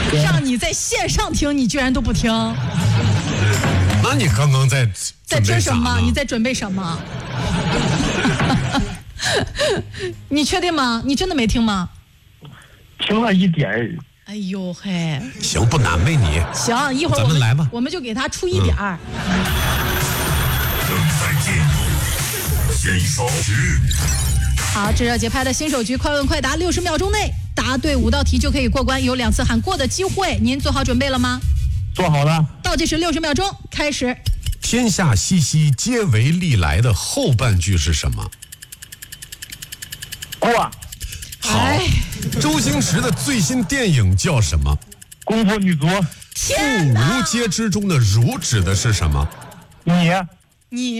让你在线上听，你居然都不听。 那你刚刚在听什么？你在准备什么？你确定吗？你真的没听吗？ 听了一点儿。 哎呦嘿， 行，不难为你。 行，一会儿咱们来吧， 我们就给他出一点儿。 正在进入新手局。 好，这是节拍的新手局，快问快答，60秒钟内答对5道题就可以过关，有2次喊过的机会。您做好准备了吗？ 做好了。 倒计时60秒钟，开始。 天下熙熙，皆为利来的后半句是什么？ 过。 好，周星驰的最新电影叫什么？ 功夫女足。 妇孺皆知中的孺指的是什么？ 你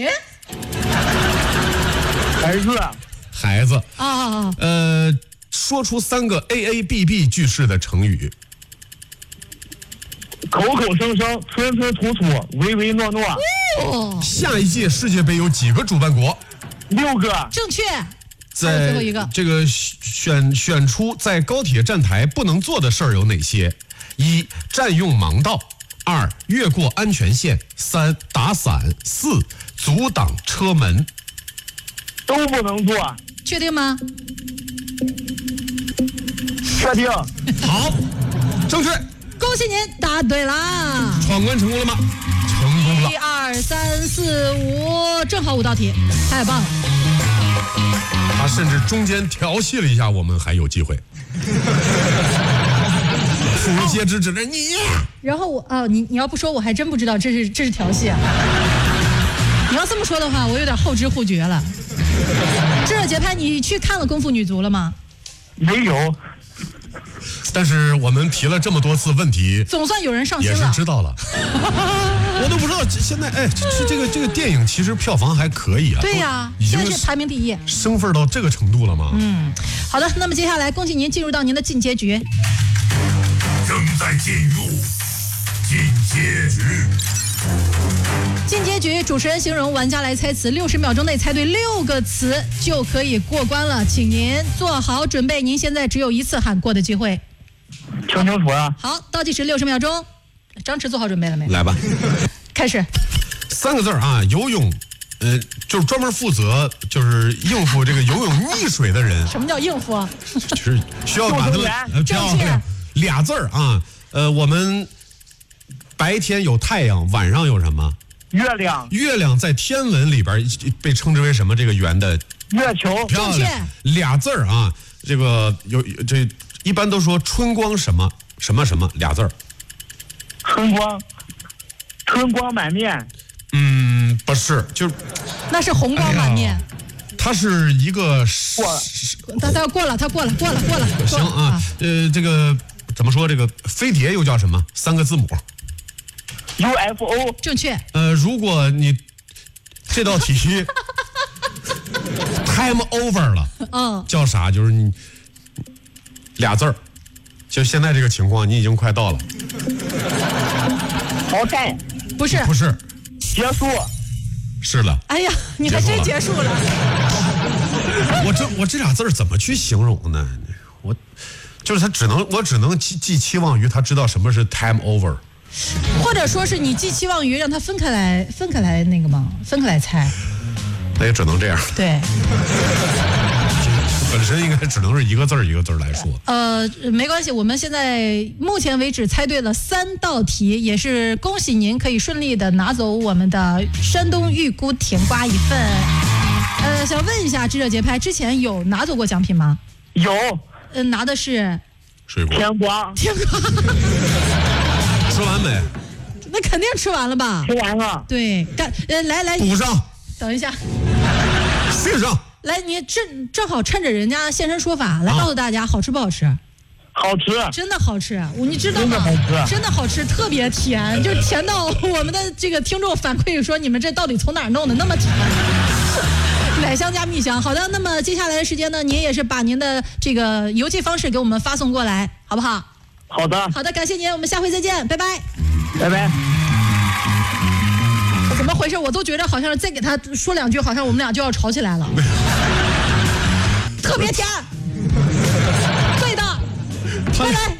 孩子啊， 说出3个 AABB 句式的成语。 口口声声，吞吞吐吐，唯唯诺诺。 下一届世界杯有几个主办国 ？6个。 正确。 在最后一个这个选出在高铁站台不能做的事儿有哪些？1. 占用盲道，2. 越过安全线，3. 打伞，4. 阻挡车门。 都不能做。 确定吗？ 确定。 好，正确。 恭喜您答对啦！ 闯关成功了吗？成功了。 1、2、3、4、5，正好5道题，太棒了。 他甚至中间调戏了一下我们，还有机会。妇孺皆知指着你。 然后你要不说我还真不知道这是调戏。你要这么说的话，我有点后知后觉了。这节拍，你去看了《功夫女足》了吗？ 没有。 但是我们提了这么多次问题， 总算有人上心了， 也是知道了。我都不知道现在这个电影其实票房还可以啊。 对呀，现在是排名第1， 升分到这个程度了吗？ 好的，那么接下来恭喜您进入到您的进阶局。 正在进入进阶局。 进阶局，主持人形容，玩家来猜词，60秒钟内猜对6个词就可以过关了，请您做好准备，您现在只有1次喊过的机会。 听清楚了。 好，倒计时60秒钟，张弛做好准备了没？ 来吧， 开始。 3个字啊，游泳，就是专门负责就是应付这个游泳溺水的人。 什么叫应付啊？ 就是需要把他们正确。 俩字儿啊，我们白天有太阳，晚上有什么？ 月亮。 月亮在天文里边被称之为什么？这个圆的月球。 漂亮。俩字儿啊，这个这一般都说春光什么什么什么俩字儿。 春光满面。 不是，就是那是红光满面。 它是一个他过了。 行啊，这个怎么说？这个飞碟又叫什么？3个字母。 UFO。 正确。 如果你这道题time over 了，叫啥？就是你俩字儿，就现在这个情况，你已经快到了。 淘汰。 不是。 结束。 是了。 哎呀，你还真结束了。 我这俩字儿怎么去形容呢？我就是我只能寄期望于他知道什么是 time over。 或者说是你寄期望于让他分开来那个吗？分开来猜。 那也只能这样。 对。 本身应该只能是一个字来说。 没关系，我们现在目前为止猜对了3道题，也是恭喜您可以顺利的拿走我们的山东预估甜瓜1份。想问一下，智者节拍之前有拿走过奖品吗？ 有。 拿的是水果。 甜瓜。 吃完没？ 那肯定吃完了吧？ 吃完了。 对，来补上。 等一下。 续上。 来，你正好趁着人家现身说法，来告诉大家好吃不好吃？ 好吃， 真的好吃，你知道吗？真的好吃，特别甜，就甜到我们的这个听众反馈说，你们这到底从哪儿弄的那么甜？奶香加蜜香。好的，那么接下来的时间呢，您也是把您的这个邮寄方式给我们发送过来，好不好？ 好的。 好的，感谢您，我们下回再见，拜拜。 拜拜。 怎么回事？我都觉得好像再给他说2句，好像我们俩就要吵起来了。特别甜，对的，拜拜。